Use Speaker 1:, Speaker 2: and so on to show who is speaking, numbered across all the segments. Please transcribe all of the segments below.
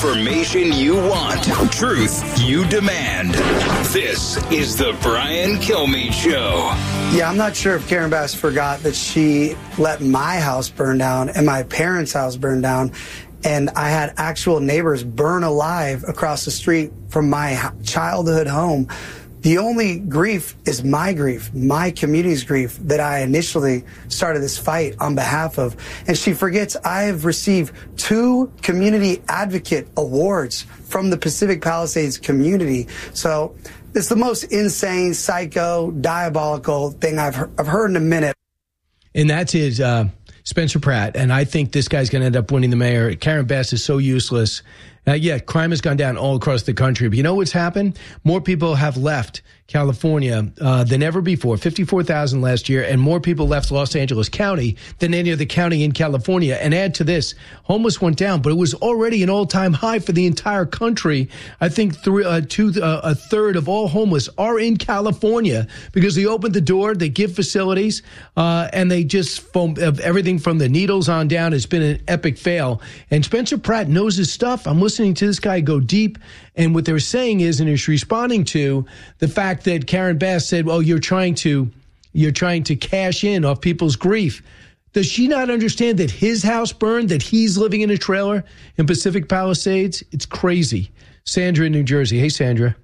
Speaker 1: Information you want. Truth you demand. This is the Brian Kilmeade Show.
Speaker 2: Yeah, I'm not sure if Karen Bass forgot that she let my house burn down and my parents' house burn down. And I had actual neighbors burn alive across the street from my childhood home. The only grief is my community's grief that I initially started this fight on behalf of. And she forgets I've received 2 community advocate awards from the Pacific Palisades community. So it's the most insane, psycho, diabolical thing I've heard in a minute.
Speaker 3: And that's his Spencer Pratt. And I think this guy's going to end up winning the mayor. Karen Bass is so useless. Yeah, crime has gone down all across the country. But you know what's happened? More people have left California than ever before, 54,000 last year, and more people left Los Angeles County than any other county in California. And add to this, homeless went down, but it was already an all-time high for the entire country. I think a third of all homeless are in California because they opened the door, they give facilities, and they just everything from the needles on down. It's been an epic fail. And Spencer Pratt knows his stuff. I'm listening to this guy go deep. And what they're saying is, and he's responding to the fact that Karen Bass said, well, you're trying to cash in off people's grief. Does she not understand that his house burned, that he's living in a trailer in Pacific Palisades? It's crazy. Sandra in New Jersey. Hey, Sandra.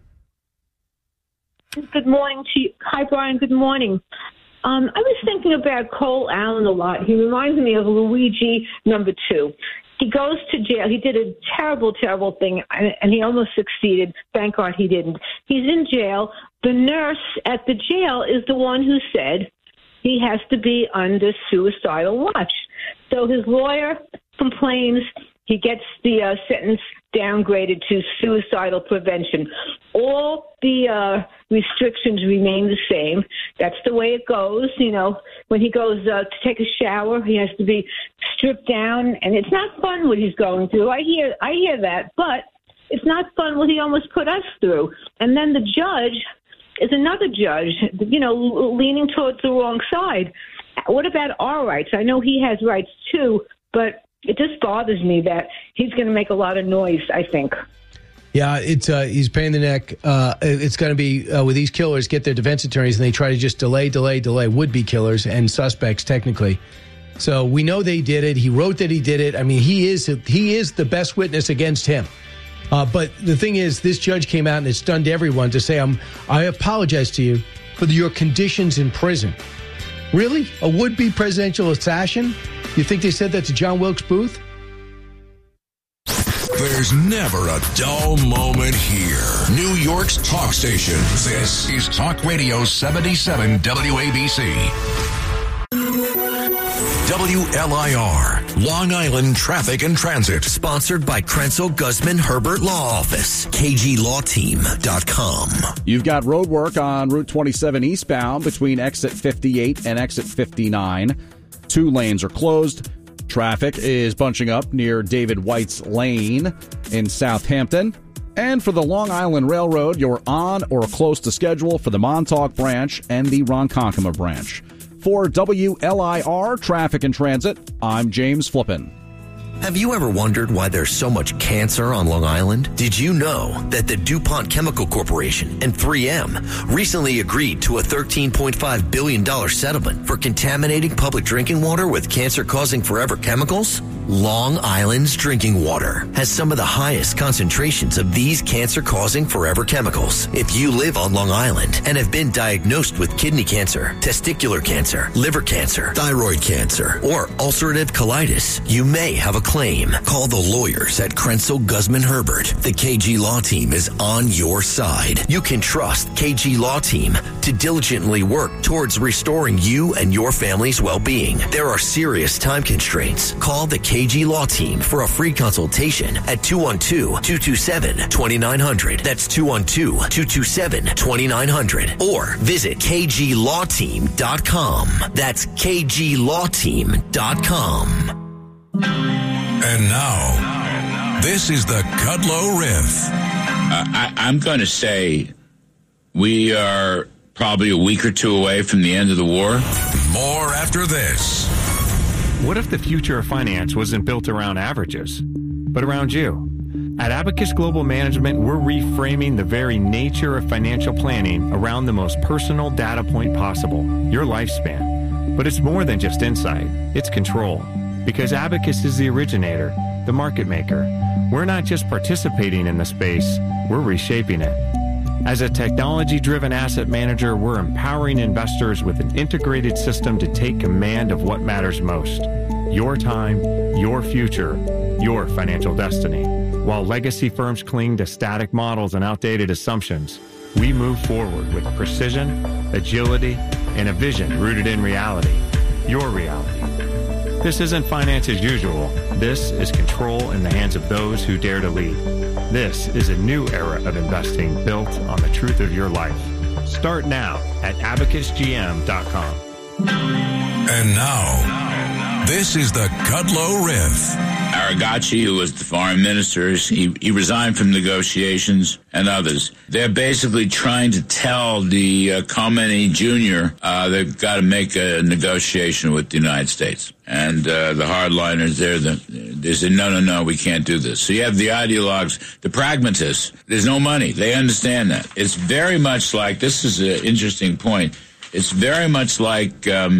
Speaker 4: Good morning to you. Hi, Brian. Good morning. I was thinking about Cole Allen a lot. He reminds me of Luigi number 2. He goes to jail. He did a terrible, terrible thing, and he almost succeeded. Thank God he didn't. He's in jail. The nurse at the jail is the one who said he has to be under suicidal watch. So his lawyer complains. He gets the sentence downgraded to suicidal prevention. All the restrictions remain the same. That's the way it goes. You know, when he goes to take a shower, he has to be stripped down, and it's not fun what he's going through. I hear that, but it's not fun what he almost put us through. And then the judge is another judge, you know, leaning towards the wrong side. What about our rights? I know he has rights too, but it just bothers me that he's going to make a lot of noise, I think.
Speaker 3: Yeah, it's he's paying the neck. It's going to be with these killers get their defense attorneys, and they try to just delay would-be killers and suspects technically. So we know they did it. He wrote that he did it. I mean, he is the best witness against him. But the thing is, this judge came out and it stunned everyone to say, I apologize to you for your conditions in prison. Really? A would-be presidential assassin? You think they said that to John Wilkes Booth?
Speaker 1: There's never a dull moment here. New York's talk station. This is Talk Radio 77 WABC. WLIR, Long Island Traffic and Transit.
Speaker 5: Sponsored by Krenzel Guzman Herbert Law Office. KGLawTeam.com.
Speaker 6: You've got road work on Route 27 eastbound between exit 58 and exit 59. 2 lanes are closed. Traffic is bunching up near David White's Lane in Southampton. And for the Long Island Railroad, you're on or close to schedule for the Montauk branch and the Ronkonkoma branch. For WLIR Traffic and Transit, I'm James Flippin.
Speaker 5: Have you ever wondered why there's so much cancer on Long Island? Did you know that the DuPont Chemical Corporation and 3M recently agreed to a $13.5 billion settlement for contaminating public drinking water with cancer-causing forever chemicals? Long Island's drinking water has some of the highest concentrations of these cancer-causing forever chemicals. If you live on Long Island and have been diagnosed with kidney cancer, testicular cancer, liver cancer, thyroid cancer, or ulcerative colitis, you may have a claim. Call the lawyers at Krenzel Guzman Herbert. The KG Law Team is on your side. You can trust KG Law Team to diligently work towards restoring you and your family's well-being. There are serious time constraints. Call the KG Law Team for a free consultation at 212-227-2900. That's 212-227-2900. Or visit KGLawTeam.com. That's KGLawTeam.com.
Speaker 1: And now, this is the Kudlow Riff.
Speaker 7: I'm going to say we are probably a week or two away from the end of the war.
Speaker 1: More after this.
Speaker 8: What if the future of finance wasn't built around averages, but around you? At Abacus Global Management, we're reframing the very nature of financial planning around the most personal data point possible, your lifespan. But it's more than just insight, it's control. Because Abacus is the originator, the market maker. We're not just participating in the space, we're reshaping it. As a technology-driven asset manager, we're empowering investors with an integrated system to take command of what matters most. Your time, your future, your financial destiny. While legacy firms cling to static models and outdated assumptions, we move forward with precision, agility, and a vision rooted in reality. Your reality. This isn't finance as usual. This is control in the hands of those who dare to lead. This is a new era of investing built on the truth of your life. Start now at abacusgm.com.
Speaker 1: And now, this is the Kudlow Riff.
Speaker 7: Aragachi, who was the foreign minister, he resigned from negotiations, and others. They're basically trying to tell the Khomeini Jr. They've got to make a negotiation with the United States. And the hardliners there, they say, no, we can't do this. So you have the ideologues, the pragmatists. There's no money. They understand that. It's very much like, this is an interesting point, it's very much like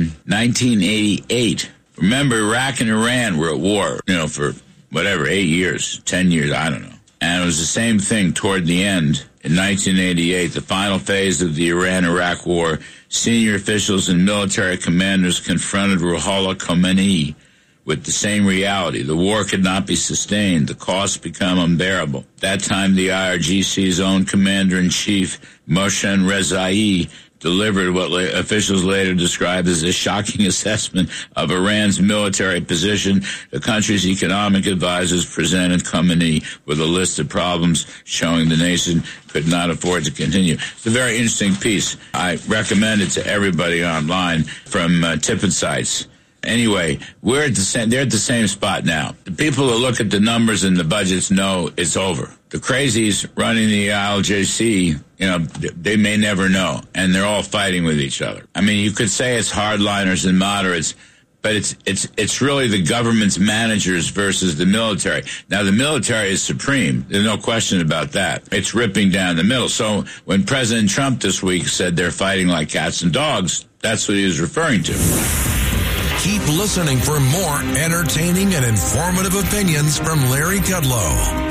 Speaker 7: 1988. Remember, Iraq and Iran were at war, for 8 years, 10 years, I don't know. And it was the same thing toward the end. In 1988, the final phase of the Iran-Iraq war, senior officials and military commanders confronted Ruhollah Khomeini with the same reality. The war could not be sustained. The costs become unbearable. That time, the IRGC's own commander-in-chief, Mohsen Rezaei, delivered what officials later described as a shocking assessment of Iran's military position. The country's economic advisors presented Khomeini with a list of problems showing the nation could not afford to continue. It's a very interesting piece. I recommend it to everybody online from Tippett sites. Anyway, they're at the same spot now. The people who look at the numbers and the budgets know it's over. The crazies running the ILJC, they may never know, and they're all fighting with each other. I mean, you could say it's hardliners and moderates, but it's really the government's managers versus the military. Now, the military is supreme. There's no question about that. It's ripping down the middle. So when President Trump this week said they're fighting like cats and dogs, that's what he was referring to.
Speaker 1: Keep listening for more entertaining and informative opinions from Larry Kudlow.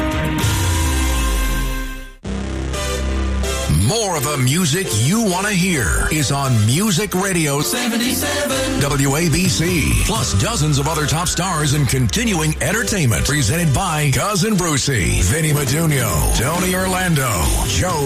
Speaker 1: More of the music you want to hear is on Music Radio 77 WABC. Plus dozens of other top stars and continuing entertainment presented by Cousin Brucey, Vinny Madunio, Tony Orlando, Joe